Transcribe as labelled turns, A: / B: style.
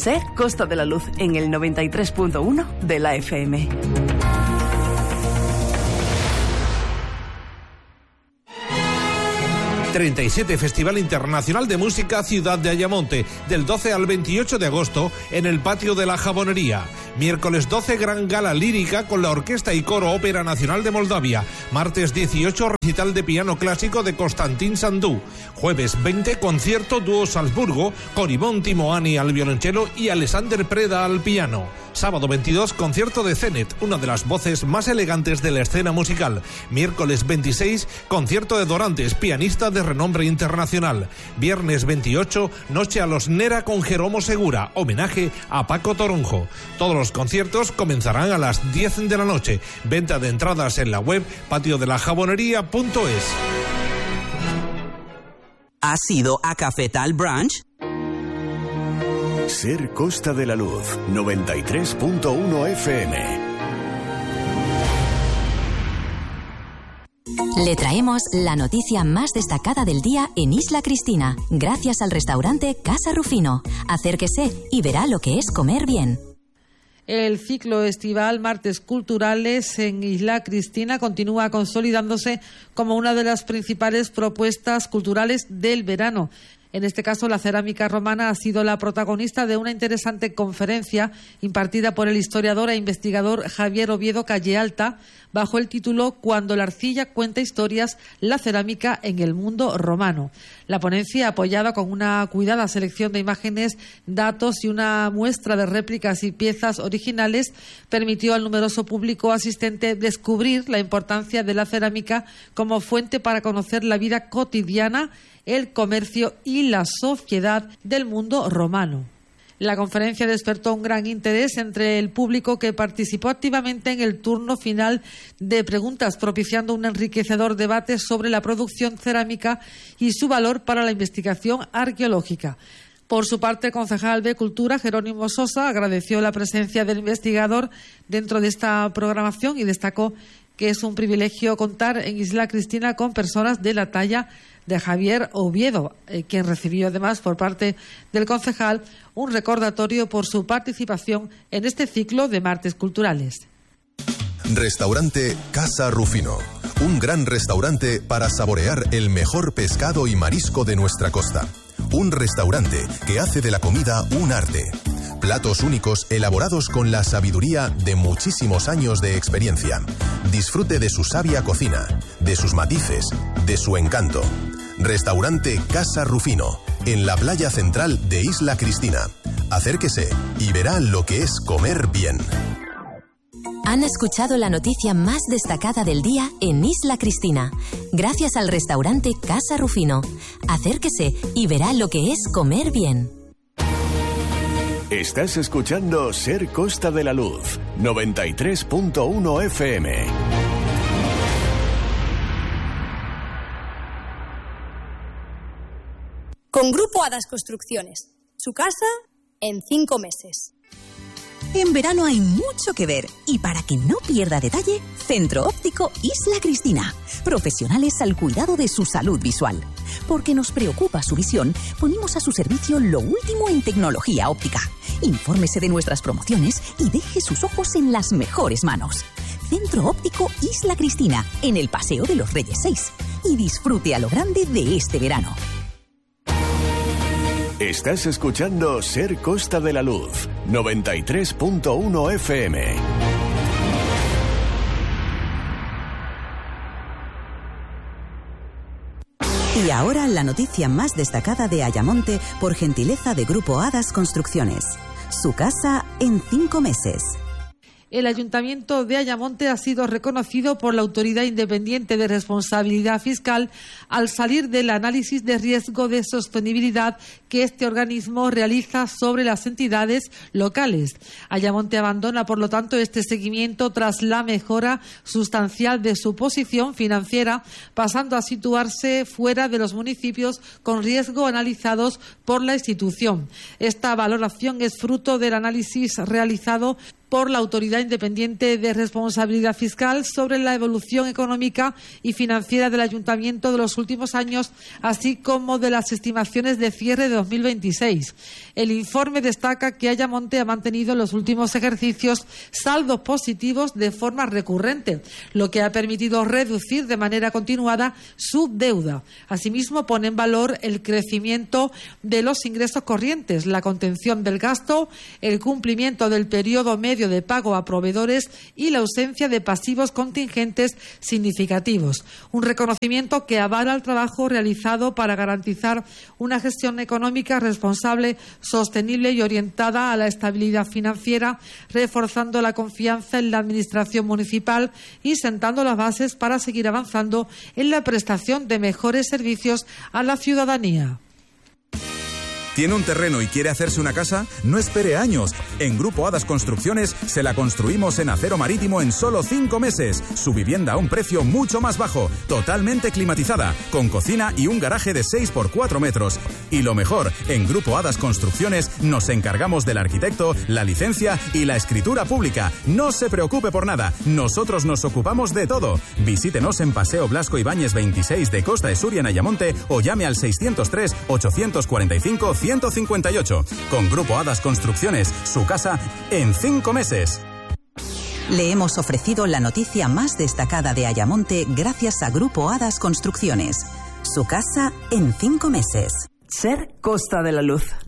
A: Ser Costa de la Luz en el 93.1 de la FM.
B: ...37 Festival Internacional de Música Ciudad de Ayamonte... ...del 12 al 28 de agosto... ...en el patio de la Jabonería... ...miércoles 12 Gran Gala Lírica... ...con la Orquesta y Coro Ópera Nacional de Moldavia... ...martes 18 recital de piano clásico de Constantin Sandú... ...jueves 20 concierto dúo Salzburgo... ...con Ivonne Timoani al violonchelo... ...y Alexander Preda al piano... Sábado 22, concierto de Zenet, una de las voces más elegantes de la escena musical. Miércoles 26, concierto de Dorantes, pianista de renombre internacional. Viernes 28, noche a los Nera con Jeromo Segura, homenaje a Paco Toronjo. Todos los conciertos comenzarán a las 10 de la noche. Venta de entradas en la web patiodelajabonería.es.
C: ¿Has ido a Cafetal Branch?
D: Ser Costa de la Luz, 93.1 FM.
E: Le traemos la noticia más destacada del día en Isla Cristina, gracias al restaurante Casa Rufino. Acérquese y verá lo que es comer bien.
F: El ciclo estival Martes Culturales en Isla Cristina continúa consolidándose como una de las principales propuestas culturales del verano. En este caso, la cerámica romana ha sido la protagonista de una interesante conferencia impartida por el historiador e investigador Javier Oviedo Callealta, bajo el título Cuando la arcilla cuenta historias, la cerámica en el mundo romano. La ponencia, apoyada con una cuidada selección de imágenes, datos y una muestra de réplicas y piezas originales, permitió al numeroso público asistente descubrir la importancia de la cerámica como fuente para conocer la vida cotidiana, el comercio y la sociedad del mundo romano. La conferencia despertó un gran interés entre el público, que participó activamente en el turno final de preguntas, propiciando un enriquecedor debate sobre la producción cerámica y su valor para la investigación arqueológica. Por su parte, el concejal de Cultura, Jerónimo Sosa, agradeció la presencia del investigador dentro de esta programación y destacó que es un privilegio contar en Isla Cristina con personas de la talla de Javier Oviedo, quien recibió además por parte del concejal un recordatorio por su participación en este ciclo de martes culturales.
G: Restaurante Casa Rufino, un gran restaurante para saborear el mejor pescado y marisco de nuestra costa. Un restaurante que hace de la comida un arte. Platos únicos elaborados con la sabiduría de muchísimos años de experiencia. Disfrute de su sabia cocina, de sus matices, de su encanto. Restaurante Casa Rufino, en la playa central de Isla Cristina. Acérquese y verá lo que es comer bien.
E: Han escuchado la noticia más destacada del día en Isla Cristina, gracias al restaurante Casa Rufino. Acérquese y verá lo que es comer bien.
D: Estás escuchando Ser Costa de la Luz, 93.1 FM.
H: Con Grupo Hadas Construcciones, su casa en 5 meses.
I: En verano hay mucho que ver y para que no pierda detalle, Centro Óptico Isla Cristina. Profesionales al cuidado de su salud visual. Porque nos preocupa su visión, ponemos a su servicio lo último en tecnología óptica. Infórmese de nuestras promociones y deje sus ojos en las mejores manos. Centro Óptico Isla Cristina, en el Paseo de los Reyes 6. Y disfrute a lo grande de este verano.
D: Estás escuchando Ser Costa de la Luz, 93.1 FM.
I: Y ahora la noticia más destacada de Ayamonte por gentileza de Grupo Hadas Construcciones. Su casa en 5 meses.
F: El Ayuntamiento de Ayamonte ha sido reconocido por la Autoridad Independiente de Responsabilidad Fiscal al salir del análisis de riesgo de sostenibilidad que este organismo realiza sobre las entidades locales. Ayamonte abandona, por lo tanto, este seguimiento tras la mejora sustancial de su posición financiera, pasando a situarse fuera de los municipios con riesgo analizados por la institución. Esta valoración es fruto del análisis realizado por la Autoridad Independiente de Responsabilidad Fiscal sobre la evolución económica y financiera del Ayuntamiento de los últimos años, así como de las estimaciones de cierre de 2026. El informe destaca que Ayamonte ha mantenido en los últimos ejercicios saldos positivos de forma recurrente, lo que ha permitido reducir de manera continuada su deuda. Asimismo, pone en valor el crecimiento de los ingresos corrientes, la contención del gasto, el cumplimiento del periodo medio de pago a proveedores y la ausencia de pasivos contingentes significativos. Un reconocimiento que avala el trabajo realizado para garantizar una gestión económica responsable, sostenible y orientada a la estabilidad financiera, reforzando la confianza en la administración municipal y sentando las bases para seguir avanzando en la prestación de mejores servicios a la ciudadanía.
J: ¿Tiene un terreno y quiere hacerse una casa? No espere años. En Grupo Hadas Construcciones se la construimos en acero marítimo en solo 5 meses. Su vivienda a un precio mucho más bajo, totalmente climatizada, con cocina y un garaje de 6 por 4 metros. Y lo mejor, en Grupo Hadas Construcciones nos encargamos del arquitecto, la licencia y la escritura pública. No se preocupe por nada, nosotros nos ocupamos de todo. Visítenos en Paseo Blasco Ibáñez 26 de Costa de Suria en Ayamonte o llame al 603 845 158. Con Grupo Hadas Construcciones, su casa en 5 meses.
I: Le hemos ofrecido la noticia más destacada de Ayamonte gracias a Grupo Hadas Construcciones. Su casa en 5 meses.
A: Ser Costa de la Luz.